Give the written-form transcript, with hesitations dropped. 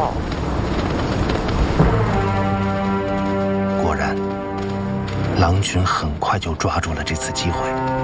果然，狼群很快就抓住了这次机会。